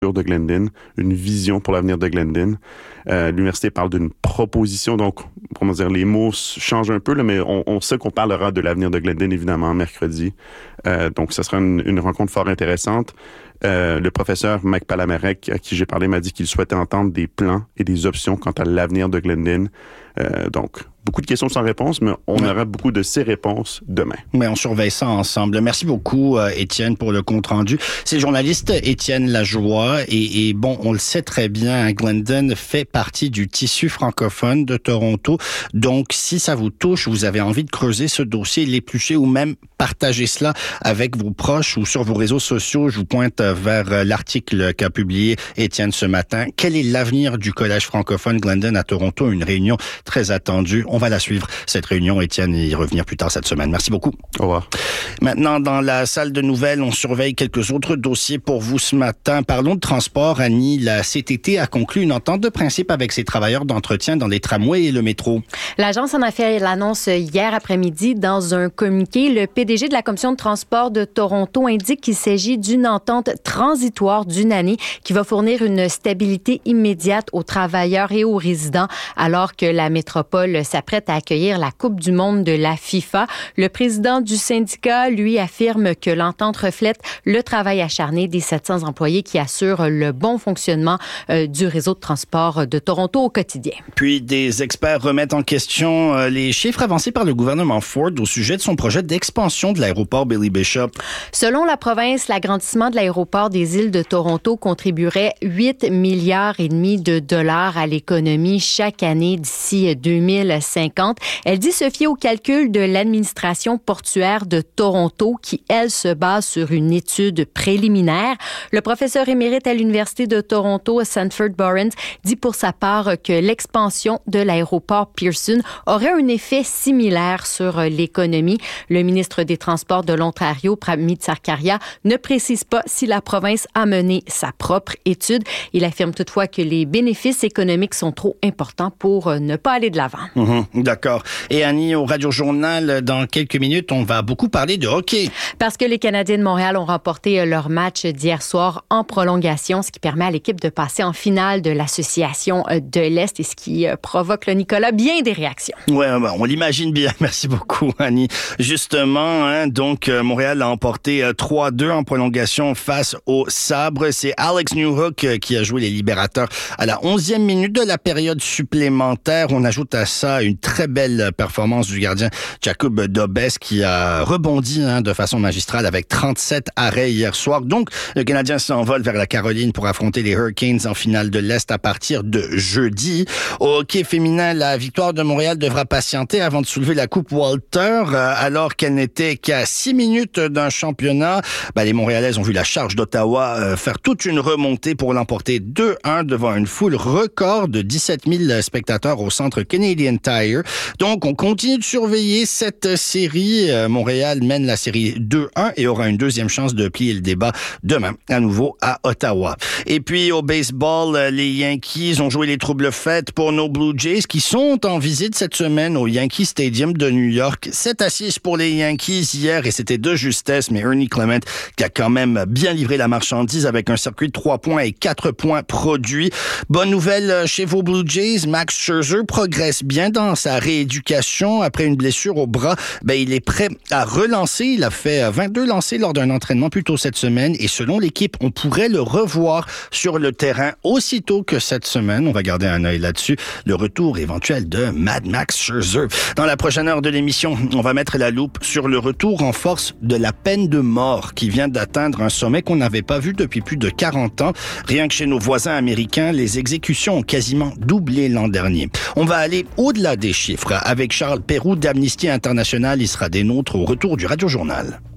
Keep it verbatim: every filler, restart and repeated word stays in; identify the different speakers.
Speaker 1: futur de Glendon, une vision pour l'avenir de Glendon. Euh, l'université parle d'une proposition, donc, comment dire, les mots changent un peu, là, mais on, on sait qu'on parlera de l'avenir de Glendon, évidemment, mercredi. Euh, donc, ce sera une, une rencontre fort intéressante. Euh, le professeur Mike Palamarek, à qui j'ai parlé, m'a dit qu'il souhaitait entendre des plans et des options quant à l'avenir de Glendon. Euh, donc, beaucoup de questions sans réponse, mais on ouais. aura beaucoup de ces réponses demain.
Speaker 2: Mais on surveille ça ensemble. Merci beaucoup, euh, Étienne, pour le compte-rendu. C'est le journaliste Étienne Lajoie. Et, et bon, on le sait très bien, hein, Glendon fait partie du tissu francophone de Toronto. Donc, si ça vous touche, vous avez envie de creuser ce dossier, l'éplucher ou même partager cela avec vos proches ou sur vos réseaux sociaux, je vous pointe vers l'article qu'a publié Étienne ce matin. Quel est l'avenir du collège francophone Glendon à Toronto? Une réunion très attendue. On va la suivre, cette réunion, Étienne, et y revenir plus tard cette semaine. Merci beaucoup.
Speaker 1: Au revoir.
Speaker 2: Maintenant, dans la salle de nouvelles, on surveille quelques autres dossiers pour vous ce matin. Parlons de transport. Annie, la C T T a conclu une entente de principe avec ses travailleurs d'entretien dans les tramways et le métro.
Speaker 3: L'agence en a fait l'annonce hier après-midi dans un communiqué. Le P D G de la Commission de transport de Toronto indique qu'il s'agit d'une entente transitoire d'une année qui va fournir une stabilité immédiate aux travailleurs et aux résidents alors que la métropole s'apprête à accueillir la Coupe du monde de la FIFA. Le président du syndicat, lui, affirme que l'entente reflète le travail acharné des sept cents employés qui assurent le bon fonctionnement euh, du réseau de transport de Toronto au quotidien.
Speaker 2: Puis, des experts remettent en question euh, les chiffres avancés par le gouvernement Ford au sujet de son projet d'expansion de l'aéroport Billy Bishop.
Speaker 3: Selon la province, l'agrandissement de l'aéroport des îles de Toronto contribuerait huit milliards et demi de dollars à l'économie chaque année d'ici deux mille cinquante. Elle dit se fier au calcul de l'administration portuaire de Toronto qui, elle, se base sur une étude préliminaire. Le professeur émérite à l'Université de Toronto, Sanford Barnes, dit pour sa part que l'expansion de l'aéroport Pearson aurait un effet similaire sur l'économie. Le ministre des Transports de l'Ontario, Pramit Sarkaria, ne précise pas si la province a mené sa propre étude. Il affirme toutefois que les bénéfices économiques sont trop importants pour ne pas aller de l'avant.
Speaker 2: Mmh, d'accord. Et Annie, au Radio-Journal, dans quelques minutes, on va beaucoup parler de hockey.
Speaker 3: Parce que les Canadiens de Montréal ont remporté leur match d'hier soir en prolongation, ce qui permet à l'équipe de passer en finale de l'Association de l'Est et ce qui provoque, le Nicolas, bien des réactions.
Speaker 2: Oui, on l'imagine bien. Merci beaucoup, Annie. Justement, hein, donc, Montréal a emporté trois deux en prolongation face au Sabre. C'est Alex Newhook qui a joué les Libérateurs à la onzième minute de la période supplémentaire. On ajoute à ça une très belle performance du gardien Jakub Dobes qui a rebondi hein, de façon magistrale avec trente-sept arrêts hier soir. Donc, le Canadien s'envole vers la Caroline pour affronter les Hurricanes en finale de l'Est à partir de jeudi. Au hockey féminin, la victoire de Montréal devra patienter avant de soulever la Coupe Walter, alors qu'elle n'était qu'à six minutes d'un championnat. Ben, les Montréalaises ont vu la charge d'Ottawa euh, faire toute une remontée pour l'emporter deux un devant une foule record de dix-sept mille spectateurs au centre Canadian Tire. Donc, on continue de surveiller cette série. Euh, Montréal mène la série deux un et aura une deuxième chance de plier le débat demain, à nouveau à Ottawa. Et puis, au baseball, les Yankees ont joué les troubles fêtes pour nos Blue Jays qui sont en visite cette semaine au Yankee Stadium de New York. sept à six pour les Yankees hier et c'était de justesse, mais Ernie Clement qui a quand même bien livré la marchandise avec un circuit de trois points et quatre points produits. Bonne nouvelle chez vos Blue Jays, Max Scherzer progresse bien dans sa rééducation après une blessure au bras. Ben, il est prêt à relancer. Il a fait vingt-deux lancers lors d'un entraînement plus tôt cette semaine et selon l'équipe, on pourrait le revoir sur le terrain aussitôt que cette semaine. On va garder un œil là-dessus. Le retour éventuel de Mad Max Scherzer. Dans la prochaine heure de l'émission, on va mettre la loupe sur le retour en force de la peine de mort qui vient d'atteindre un sommet qu'on n'avait pas vu depuis plus de quarante ans. Rien que chez nos voisins américains, les exécutions ont quasiment doublé l'an dernier. On va aller au-delà des chiffres avec Charles Peyroux d'Amnesty International. Il sera des nôtres au retour du Radio-Journal.